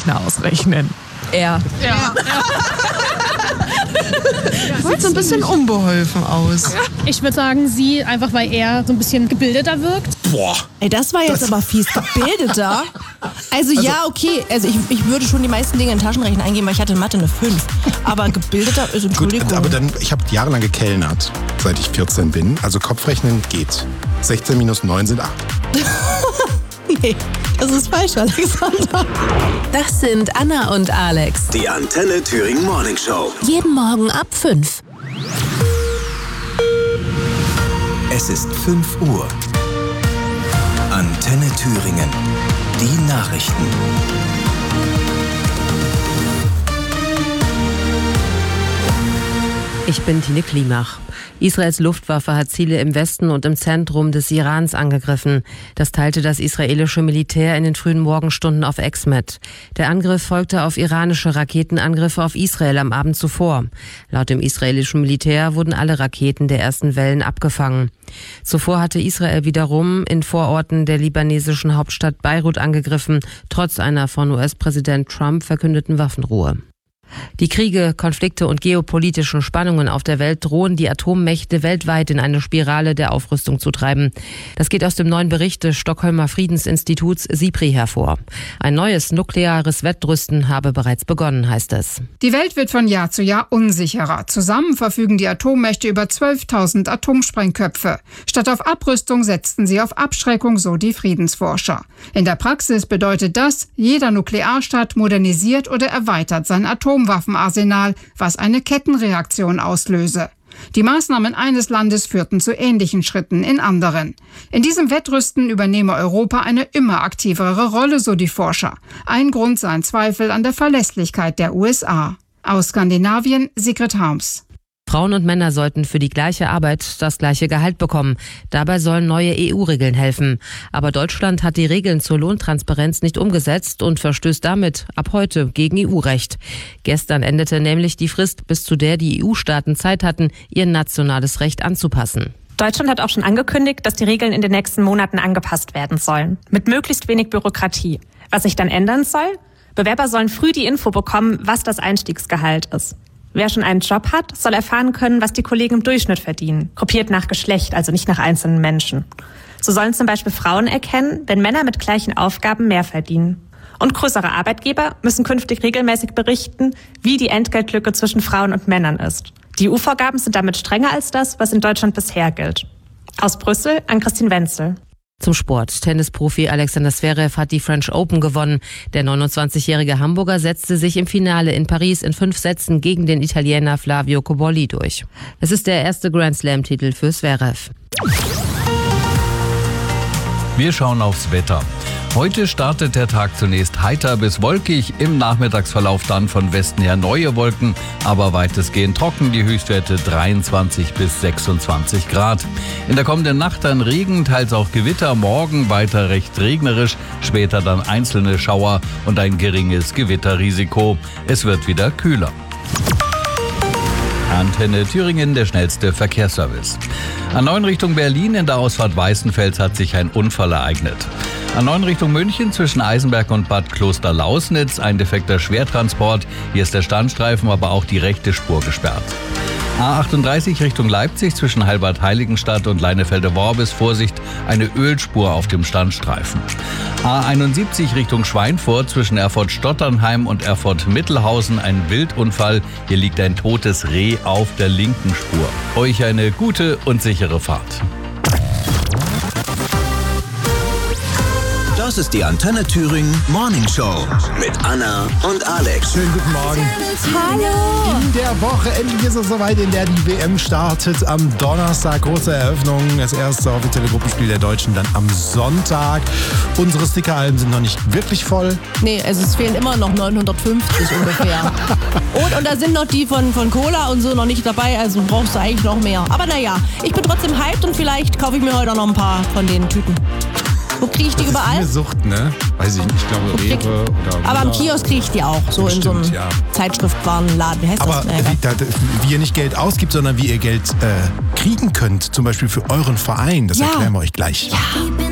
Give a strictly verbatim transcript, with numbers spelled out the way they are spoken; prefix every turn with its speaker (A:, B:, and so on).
A: Taschenrechner ausrechnen?
B: Er.
A: Ja.
C: Sieht so ein bisschen unbeholfen aus.
D: Ich würde sagen, sie, einfach weil er so ein bisschen gebildeter wirkt.
E: Boah.
B: Ey, das war jetzt
E: Das-
B: aber fies. Gebildeter? Also, ja, okay. Also ich, ich würde schon die meisten Dinge in Taschenrechner eingeben, weil ich hatte in Mathe eine fünf. Aber gebildeter ist, Entschuldigung.
E: Gut, aber dann, ich habe jahrelang gekellnert, seit ich vierzehn bin. Also Kopfrechnen geht. sechzehn minus neun sind acht.
B: Nee, das ist falsch, Alexander.
F: Das sind Anna und Alex.
G: Die Antenne Thüringen Morning Show.
F: Jeden Morgen ab fünf.
G: Es ist fünf Uhr. Antenne Thüringen. Die Nachrichten.
H: Ich bin Tine Klimach. Israels Luftwaffe hat Ziele im Westen und im Zentrum des Irans angegriffen. Das teilte das israelische Militär in den frühen Morgenstunden auf X mit. Der Angriff folgte auf iranische Raketenangriffe auf Israel am Abend zuvor. Laut dem israelischen Militär wurden alle Raketen der ersten Wellen abgefangen. Zuvor hatte Israel wiederum in Vororten der libanesischen Hauptstadt Beirut angegriffen, trotz einer von U S-Präsident Trump verkündeten Waffenruhe. Die Kriege, Konflikte und geopolitischen Spannungen auf der Welt drohen die Atommächte weltweit in eine Spirale der Aufrüstung zu treiben. Das geht aus dem neuen Bericht des Stockholmer Friedensinstituts SIPRI hervor. Ein neues nukleares Wettrüsten habe bereits begonnen, heißt es.
I: Die Welt wird von Jahr zu Jahr unsicherer. Zusammen verfügen die Atommächte über zwölftausend Atomsprengköpfe. Statt auf Abrüstung setzten sie auf Abschreckung, so die Friedensforscher. In der Praxis bedeutet das, jeder Nuklearstaat modernisiert oder erweitert sein Atomwaffenarsenal, was eine Kettenreaktion auslöse. Die Maßnahmen eines Landes führten zu ähnlichen Schritten in anderen. In diesem Wettrüsten übernehme Europa eine immer aktivere Rolle, so die Forscher. Ein Grund seien Zweifel an der Verlässlichkeit der U S A. Aus Skandinavien, Sigrid Harms.
H: Frauen und Männer sollten für die gleiche Arbeit das gleiche Gehalt bekommen. Dabei sollen neue E U-Regeln helfen. Aber Deutschland hat die Regeln zur Lohntransparenz nicht umgesetzt und verstößt damit ab heute gegen E U-Recht. Gestern endete nämlich die Frist, bis zu der die E U-Staaten Zeit hatten, ihr nationales Recht anzupassen.
J: Deutschland hat auch schon angekündigt, dass die Regeln in den nächsten Monaten angepasst werden sollen. Mit möglichst wenig Bürokratie. Was sich dann ändern soll? Bewerber sollen früh die Info bekommen, was das Einstiegsgehalt ist. Wer schon einen Job hat, soll erfahren können, was die Kollegen im Durchschnitt verdienen. Gruppiert nach Geschlecht, also nicht nach einzelnen Menschen. So sollen zum Beispiel Frauen erkennen, wenn Männer mit gleichen Aufgaben mehr verdienen. Und größere Arbeitgeber müssen künftig regelmäßig berichten, wie die Entgeltlücke zwischen Frauen und Männern ist. Die E U-Vorgaben sind damit strenger als das, was in Deutschland bisher gilt. Aus Brüssel an Christine Wenzel.
H: Zum Sport. Tennisprofi Alexander Zverev hat die French Open gewonnen. Der neunundzwanzigjährige Hamburger setzte sich im Finale in Paris in fünf Sätzen gegen den Italiener Flavio Cobolli durch. Es ist der erste Grand Slam-Titel für Zverev.
K: Wir schauen aufs Wetter. Heute startet der Tag zunächst heiter bis wolkig, im Nachmittagsverlauf dann von Westen her neue Wolken, aber weitestgehend trocken, die Höchstwerte dreiundzwanzig bis sechsundzwanzig Grad. In der kommenden Nacht dann Regen, teils auch Gewitter, morgen weiter recht regnerisch, später dann einzelne Schauer und ein geringes Gewitterrisiko. Es wird wieder kühler. Antenne Thüringen, der schnellste Verkehrsservice. A neun Richtung Berlin in der Ausfahrt Weißenfels hat sich ein Unfall ereignet. A neun Richtung München zwischen Eisenberg und Bad Kloster-Lausnitz ein defekter Schwertransport. Hier ist der Standstreifen, aber auch die rechte Spur gesperrt. A achtunddreißig Richtung Leipzig zwischen Heilbad-Heiligenstadt und Leinefelde-Worbis Vorsicht, eine Ölspur auf dem Standstreifen. A einundsiebzig Richtung Schweinfurt zwischen Erfurt-Stotternheim und Erfurt-Mittelhausen ein Wildunfall. Hier liegt ein totes Reh auf der linken Spur. Euch eine gute und sichere Fahrt.
G: Das ist die Antenne Thüringen Morning Show mit Anna und Alex.
E: Schönen guten Morgen.
B: Hallo!
E: In der Woche endlich ist es soweit, in der die W M startet. Am Donnerstag große Eröffnung. Das erste offizielle Gruppenspiel der Deutschen dann am Sonntag. Unsere Stickeralben sind noch nicht wirklich voll.
B: Nee, also es fehlen immer noch neunhundertfünfzig ungefähr. Und, und da sind noch die von, von Cola und so noch nicht dabei, also brauchst du eigentlich noch mehr. Aber naja, ich bin trotzdem hyped und vielleicht kaufe ich mir heute auch noch ein paar von den Tüten. Wo kriege ich die
E: das
B: überall?
E: Das ist eine Sucht, ne? Weiß ich nicht, ich glaube Rewe oder...
B: Aber am Kiosk kriege ich die auch, so Bestimmt, in so einem ja. Zeitschriftwarenladen. Wie heißt
E: Aber
B: das?
E: Aber wie, da, wie ihr nicht Geld ausgibt, sondern wie ihr Geld äh, kriegen könnt, zum Beispiel für euren Verein, das
B: ja.
E: erklären wir euch gleich.
B: Ja.